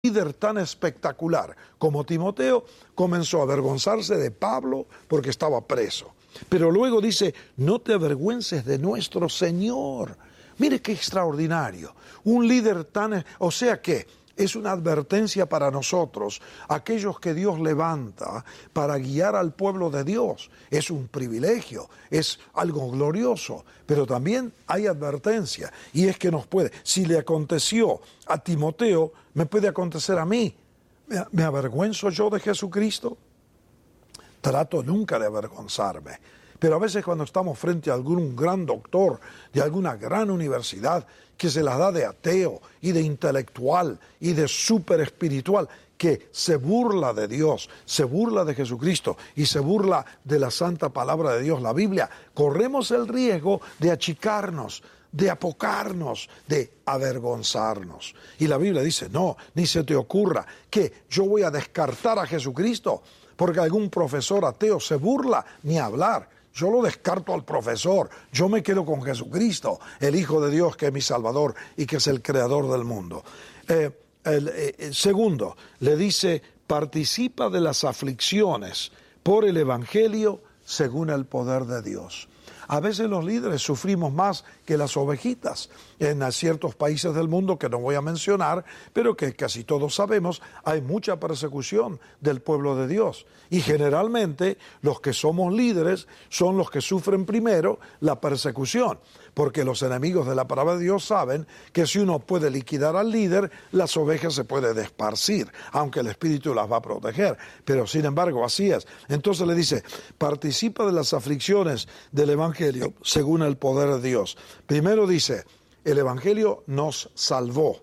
líder tan espectacular como Timoteo comenzó a avergonzarse de Pablo porque estaba preso. Pero luego dice, no te avergüences de nuestro Señor. Mire qué extraordinario. Un líder tan... O sea que es una advertencia para nosotros, aquellos que Dios levanta para guiar al pueblo de Dios. Es un privilegio, es algo glorioso, pero también hay advertencia. Y es que nos puede, si le aconteció a Timoteo, me puede acontecer a mí. ¿Me avergüenzo yo de Jesucristo? Trato nunca de avergonzarme. Pero a veces cuando estamos frente a algún gran doctor de alguna gran universidad que se las da de ateo y de intelectual y de súper espiritual, que se burla de Dios, se burla de Jesucristo y se burla de la santa palabra de Dios, la Biblia, corremos el riesgo de achicarnos, de apocarnos, de avergonzarnos. Y la Biblia dice, no, ni se te ocurra que yo voy a descartar a Jesucristo porque algún profesor ateo se burla, ni hablar. Yo lo descarto al profesor, yo me quedo con Jesucristo, el Hijo de Dios que es mi Salvador y que es el Creador del mundo. Segundo, le dice, participa de las aflicciones por el Evangelio según el poder de Dios. A veces los líderes sufrimos más que las ovejitas. En ciertos países del mundo que no voy a mencionar, pero que casi todos sabemos, hay mucha persecución del pueblo de Dios. Y generalmente los que somos líderes son los que sufren primero la persecución. Porque los enemigos de la palabra de Dios saben que si uno puede liquidar al líder, las ovejas se pueden esparcir, aunque el Espíritu las va a proteger. Pero sin embargo, así es. Entonces le dice, participa de las aflicciones del Evangelio según el poder de Dios. Primero dice, el Evangelio nos salvó.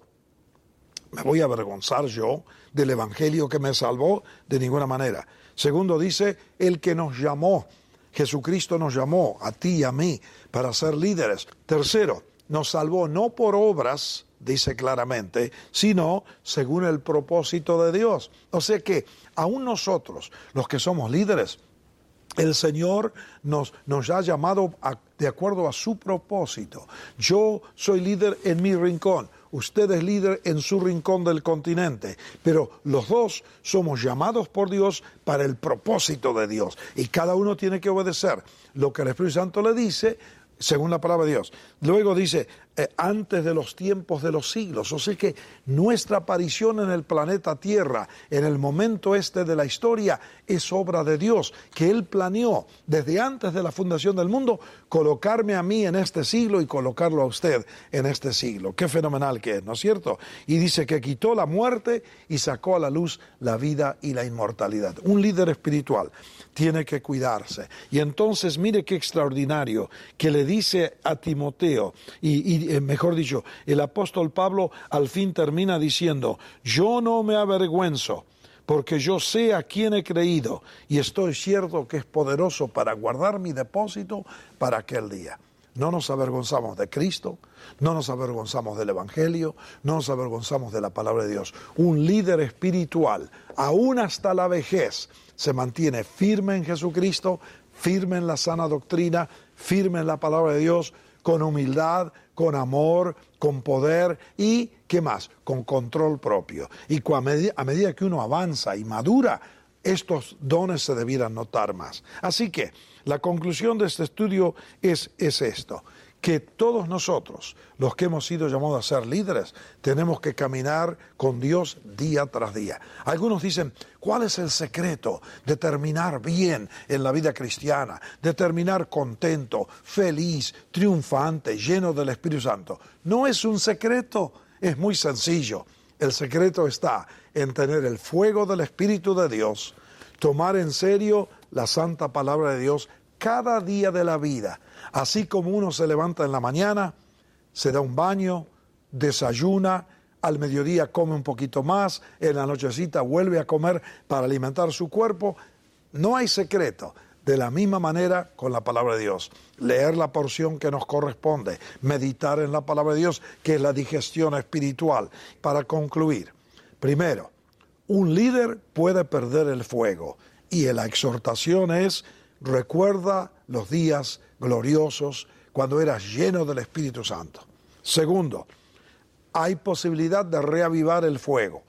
¿Me voy a avergonzar yo del Evangelio que me salvó? De ninguna manera. Segundo dice, el que nos llamó. Jesucristo nos llamó a ti y a mí para ser líderes. Tercero, nos salvó no por obras, dice claramente, sino según el propósito de Dios. O sea que aún nosotros, los que somos líderes, el Señor nos ha llamado de acuerdo a su propósito. Yo soy líder en mi rincón, usted es líder en su rincón del continente, pero los dos somos llamados por Dios para el propósito de Dios. Y cada uno tiene que obedecer lo que el Espíritu Santo le dice, según la palabra de Dios. Luego dice, antes de los tiempos de los siglos. O sea que nuestra aparición en el planeta Tierra, en el momento este de la historia, es obra de Dios, que Él planeó desde antes de la fundación del mundo, colocarme a mí en este siglo y colocarlo a usted en este siglo. Qué fenomenal que es, ¿no es cierto? Y dice que quitó la muerte y sacó a la luz la vida y la inmortalidad. Un líder espiritual tiene que cuidarse. Y entonces, mire qué extraordinario que le dice a Timoteo, mejor dicho, el apóstol Pablo al fin termina diciendo, yo no me avergüenzo, porque yo sé a quién he creído y estoy cierto que es poderoso para guardar mi depósito para aquel día. No nos avergonzamos de Cristo, no nos avergonzamos del Evangelio, no nos avergonzamos de la palabra de Dios. Un líder espiritual, aún hasta la vejez, se mantiene firme en Jesucristo, firme en la sana doctrina, firme en la palabra de Dios, con humildad, con amor, con poder y, ¿qué más? Con control propio. Y a medida que uno avanza y madura, estos dones se debieran notar más. Así que la conclusión de este estudio es esto, que todos nosotros, los que hemos sido llamados a ser líderes, tenemos que caminar con Dios día tras día. Algunos dicen, ¿cuál es el secreto de terminar bien en la vida cristiana? De terminar contento, feliz, triunfante, lleno del Espíritu Santo. No es un secreto, es muy sencillo. El secreto está en tener el fuego del Espíritu de Dios, tomar en serio la santa palabra de Dios cada día de la vida. Así como uno se levanta en la mañana, se da un baño, desayuna, al mediodía come un poquito más, en la nochecita vuelve a comer para alimentar su cuerpo. No hay secreto. De la misma manera con la palabra de Dios. Leer la porción que nos corresponde, meditar en la palabra de Dios, que es la digestión espiritual. Para concluir, primero, un líder puede perder el fuego y la exhortación es, recuerda los días gloriosos cuando eras lleno del Espíritu Santo. Segundo, hay posibilidad de reavivar el fuego.